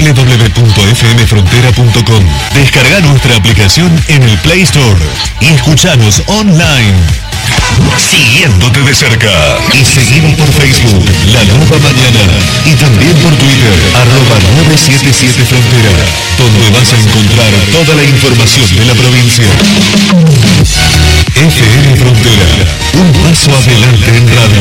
www.fmfrontera.com. Descarga nuestra aplicación en el Play Store y escuchanos online. Siguiéndote de cerca. Y seguimos por Facebook, La Nueva Mañana. Y también por Twitter, @977 Frontera, donde vas a encontrar toda la información de la provincia. FM Frontera, un paso adelante en radio.